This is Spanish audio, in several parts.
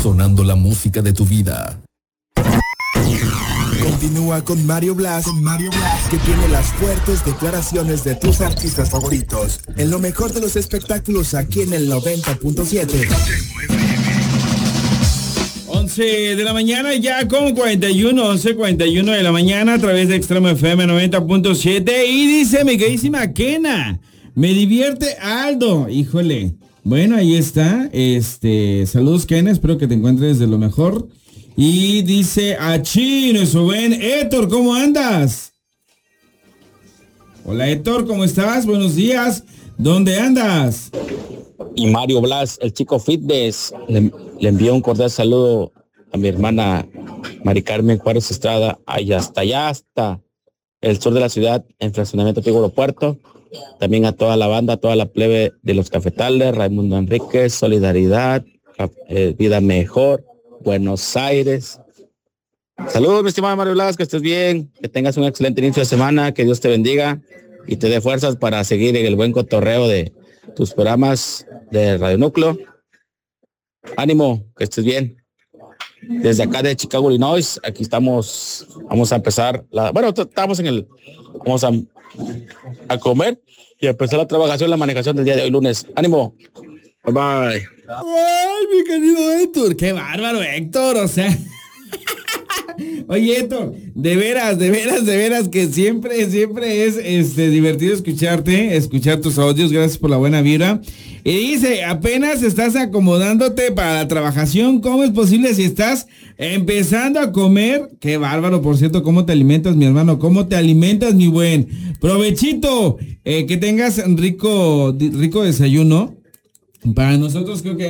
sonando la música de tu vida. Continúa con Mario Blas, que tiene las fuertes declaraciones de tus artistas favoritos. En lo mejor de los espectáculos aquí en el 90.7. 11 de la mañana, ya con 11:41 de la mañana a través de Extremo FM 90.7. Y dice mi queridísima Kena, me divierte Aldo. Híjole. Bueno, ahí está. Saludos Kena, espero que te encuentres de lo mejor. Y dice Achí, nuestro buen Héctor, ¿cómo andas? Hola Héctor, ¿cómo estás? Buenos días. ¿Dónde andas? Y Mario Blas, el chico fitness, le envió un cordial saludo a mi hermana Mari Carmen Juárez Estrada, allá hasta el sur de la ciudad, en Fraccionamiento Antiguo Aeropuerto. También a toda la banda, a toda la plebe de los cafetales, Raimundo Enríquez, Solidaridad, Vida Mejor, Buenos Aires. Saludos, mi estimado Mario Blas, que estés bien, que tengas un excelente inicio de semana, que Dios te bendiga y te dé fuerzas para seguir en el buen cotorreo de tus programas de Radio Núcleo. Ánimo, que estés bien. Desde acá de Chicago, Illinois, aquí estamos, vamos a empezar vamos a comer y a empezar la trabajación, la manejación del día de hoy, lunes. Ánimo, bye bye. Ay, mi querido Héctor, qué bárbaro Héctor, o sea... Oye, Héctor, de veras que siempre es divertido escuchar tus audios, gracias por la buena vibra. Y dice, apenas estás acomodándote para la trabajación, ¿cómo es posible si estás empezando a comer? Qué bárbaro, por cierto, ¿cómo te alimentas, mi hermano? ¿Cómo te alimentas, mi buen? Provechito, que tengas rico desayuno. Para nosotros creo que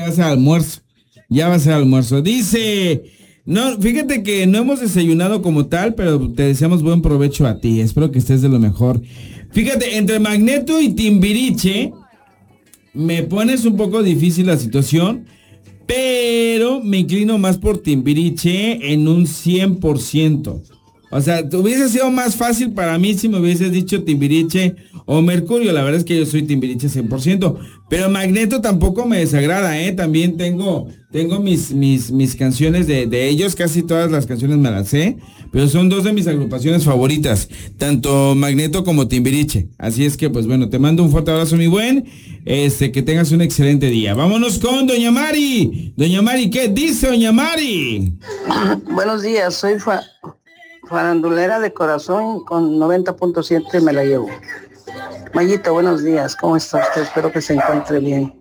ya va a ser almuerzo. Dice... No, fíjate que no hemos desayunado como tal, pero te deseamos buen provecho a ti. Espero que estés de lo mejor. Fíjate, entre Magneto y Timbiriche, me pones un poco difícil la situación, pero me inclino más por Timbiriche en un 100%. O sea, hubiese sido más fácil para mí si me hubieses dicho Timbiriche o Mercurio. La verdad es que yo soy Timbiriche 100%. Pero Magneto tampoco me desagrada, ¿eh? También tengo mis canciones de ellos. Casi todas las canciones me las sé. Pero son dos de mis agrupaciones favoritas. Tanto Magneto como Timbiriche. Así es que, pues bueno, te mando un fuerte abrazo, mi buen. Que tengas un excelente día. Vámonos con Doña Mari. Doña Mari, ¿qué dice Doña Mari? Buenos días, soy farandulera de corazón, con 90.7 me la llevo. Mayito, buenos días, ¿cómo está usted? Espero que se encuentre bien.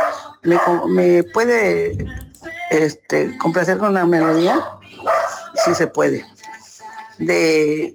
¿Me puede complacer con una melodía? Sí se puede. De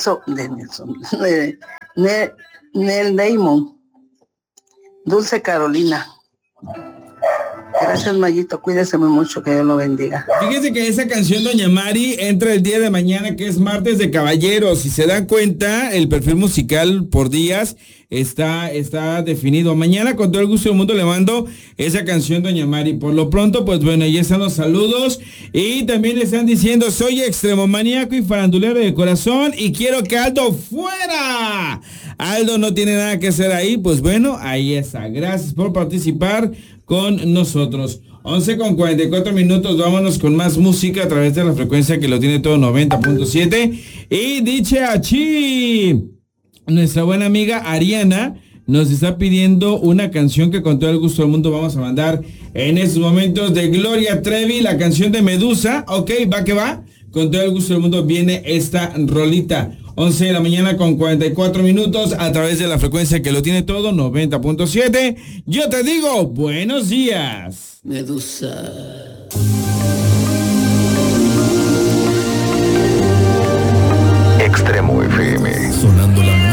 Neil Diamond, Dulce Carolina. Gracias, Mayito, cuídese mucho, que Dios lo bendiga. Fíjese que esa canción, Doña Mari, entra el día de mañana, que es martes de caballeros. Si se dan cuenta, el perfil musical por días está definido. Mañana, con todo el gusto del mundo, le mando esa canción, Doña Mari. Por lo pronto, pues bueno, ahí están los saludos. Y también le están diciendo, soy extremomaníaco y farandulero de corazón y quiero que Aldo fuera. Aldo no tiene nada que hacer ahí. Pues bueno, ahí está. Gracias por participar con nosotros. 11:44, vámonos con más música a través de la frecuencia que lo tiene todo 90.7. Y dice Achí, nuestra buena amiga Ariana nos está pidiendo una canción que con todo el gusto del mundo vamos a mandar en estos momentos, de Gloria Trevi, la canción de Medusa. Ok, va que va, con todo el gusto del mundo viene esta rolita. 11 de la mañana con 44 minutos a través de la frecuencia que lo tiene todo, 90.7. Yo te digo, buenos días. Medusa.